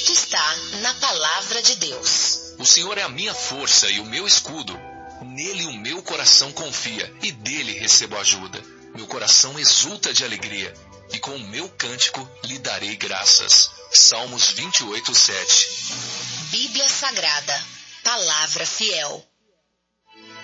respeito está na palavra de Deus. O Senhor é a minha força e o meu escudo. Nele o meu coração confia e dele recebo ajuda. Meu coração exulta de alegria e com o meu cântico lhe darei graças. Salmos 28:7. Bíblia Sagrada, palavra fiel.